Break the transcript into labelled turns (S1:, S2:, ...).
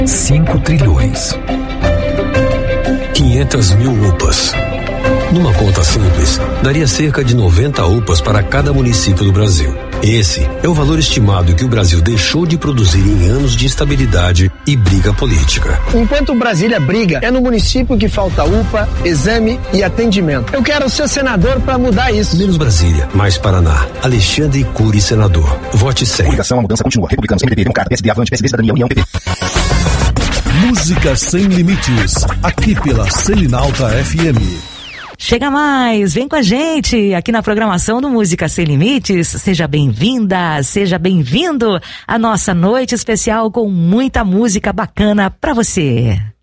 S1: 5 trilhões. 500 mil UPAs. Numa conta simples, daria cerca de 90 UPAs para cada município do Brasil. Esse é o valor estimado que o Brasil deixou de produzir em anos de instabilidade e briga política.
S2: Enquanto Brasília briga, é no município que falta UPA, exame e atendimento. Eu quero ser senador para mudar isso.
S1: Menos Brasília, mais Paraná. Alexandre Cury, senador. Vote 100.
S3: Coligação, a mudança continua. Republicanos, MDB, Democrata, PSD, Avante, PSD, Cidadania, União, PP.
S4: Música Sem Limites, aqui pela Selinalta FM.
S5: Chega mais, vem com a gente aqui na programação do Música Sem Limites. Seja bem-vinda, seja bem-vindo à nossa noite especial com muita música bacana pra você.